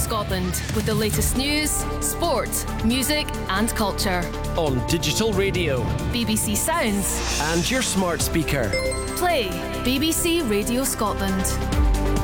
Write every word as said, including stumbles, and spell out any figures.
Scotland with the latest news, sport, music and culture. On digital radio, B B C Sounds and your smart speaker. Play B B C Radio Scotland.